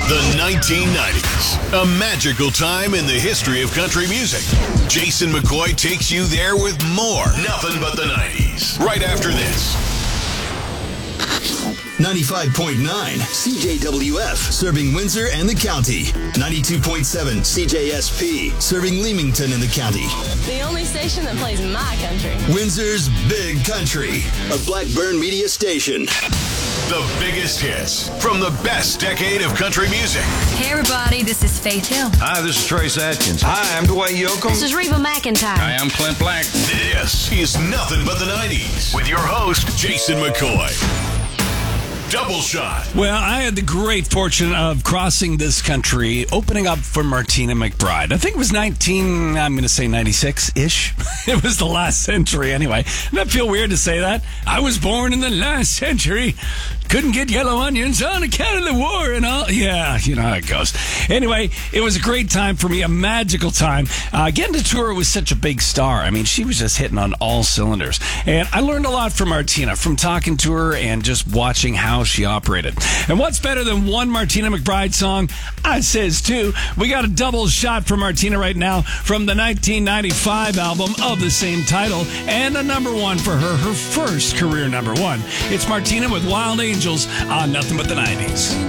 The 1990s, a magical time in the history of country music. Jason McCoy takes you there with more Nothing But the 90s. Right after this. 95.9 CJWF, serving Windsor and the county. 92.7 CJSP, serving Leamington and the county. The only station that plays my country. Windsor's Big Country, a Blackburn media station. The biggest hits from the best decade of country music. Hey everybody, this is Faith Hill. Hi, this is Trace Atkins. Hi, I'm Dwight Yoakam. This is Reba McEntire. Hi, I'm Clint Black. This is Nothing But the 90s with your host, Jason McCoy. Double shot. Well, I had the great fortune of crossing this country, opening up for Martina McBride. I think it was 96-ish. It was the last century anyway. Doesn't that feel weird to say that? I was born in the last century. Couldn't get yellow onions on account of the war and all. Yeah, you know how it goes. Anyway, it was a great time for me, a magical time. Getting to tour with such a big star. I mean, she was just hitting on all cylinders. And I learned a lot from Martina, from talking to her and just watching how she operated. And what's better than one Martina McBride song? I says two. We got a double shot for Martina right now from the 1995 album of the same title and a number one for her first career number one. It's Martina with Wild Angels on Nothing But the 90s.